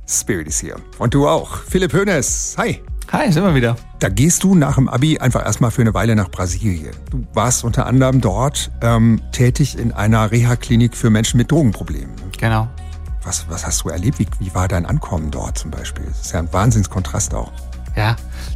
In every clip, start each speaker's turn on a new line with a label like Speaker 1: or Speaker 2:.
Speaker 1: Spirit ist hier. Und du auch. Philipp Hoeneß. Hi.
Speaker 2: Hi, sind wir wieder.
Speaker 1: Da gehst du nach dem Abi einfach erstmal für eine Weile nach Brasilien. Du warst unter anderem dort tätig in einer Reha-Klinik für Menschen mit Drogenproblemen.
Speaker 2: Genau.
Speaker 1: Was hast du erlebt? Wie war dein Ankommen dort zum Beispiel? Das ist ja ein Wahnsinnskontrast auch.
Speaker 2: Ja,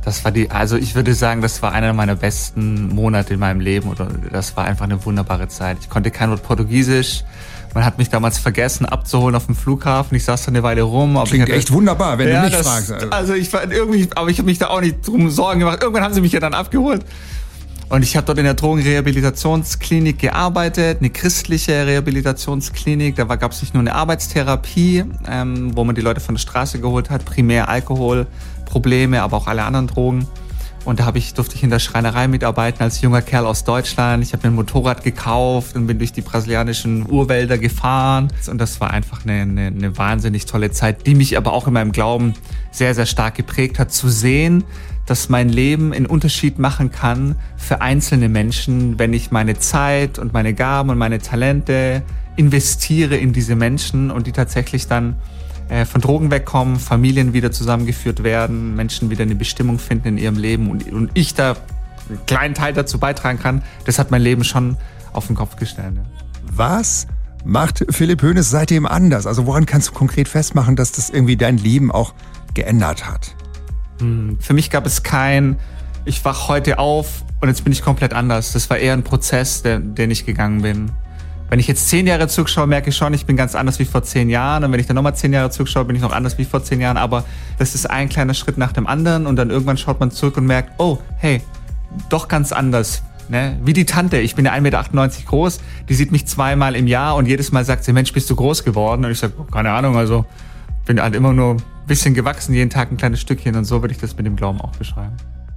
Speaker 2: ich würde sagen, das war einer meiner besten Monate in meinem Leben. Oder das war einfach eine wunderbare Zeit. Ich konnte kein Wort Portugiesisch. Man hat mich damals vergessen abzuholen auf dem Flughafen. Ich saß da eine Weile rum. Aber
Speaker 1: klingt echt wunderbar, wenn du mich fragst.
Speaker 2: Also ich habe mich da auch nicht drum Sorgen gemacht. Irgendwann haben sie mich ja dann abgeholt. Und ich habe dort in der Drogenrehabilitationsklinik gearbeitet, eine christliche Rehabilitationsklinik. Da gab es nicht nur eine Arbeitstherapie, wo man die Leute von der Straße geholt hat, primär Alkoholprobleme, aber auch alle anderen Drogen. Und da durfte ich in der Schreinerei mitarbeiten als junger Kerl aus Deutschland. Ich habe mir ein Motorrad gekauft und bin durch die brasilianischen Urwälder gefahren. Und das war einfach eine wahnsinnig tolle Zeit, die mich aber auch in meinem Glauben sehr, sehr stark geprägt hat, zu sehen, dass mein Leben einen Unterschied machen kann für einzelne Menschen, wenn ich meine Zeit und meine Gaben und meine Talente investiere in diese Menschen und die tatsächlich dann von Drogen wegkommen, Familien wieder zusammengeführt werden, Menschen wieder eine Bestimmung finden in ihrem Leben und ich da einen kleinen Teil dazu beitragen kann. Das hat mein Leben schon auf den Kopf gestellt. Ja.
Speaker 1: Was macht Philipp Hoeneß seitdem anders? Also woran kannst du konkret festmachen, dass das irgendwie dein Leben auch geändert hat?
Speaker 2: Für mich gab es ich wach heute auf und jetzt bin ich komplett anders. Das war eher ein Prozess, den ich gegangen bin. Wenn ich jetzt 10 Jahre zurückschaue, merke ich schon, ich bin ganz anders wie vor 10 Jahren. Und wenn ich dann nochmal 10 Jahre zurückschaue, bin ich noch anders wie vor 10 Jahren. Aber das ist ein kleiner Schritt nach dem anderen. Und dann irgendwann schaut man zurück und merkt, oh, hey, doch ganz anders. Ne? Wie die Tante, ich bin ja 1,98 Meter groß. Die sieht mich 2-mal im Jahr und jedes Mal sagt sie, Mensch, bist du groß geworden? Und ich sage, keine Ahnung, also bin halt immer nur ein bisschen gewachsen, jeden Tag ein kleines Stückchen. Und so würde ich das mit dem Glauben auch beschreiben.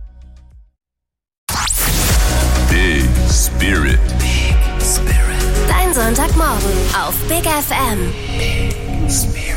Speaker 3: Big Spirit.
Speaker 4: Dein Sonntagmorgen auf Big FM.
Speaker 3: Big Spirit.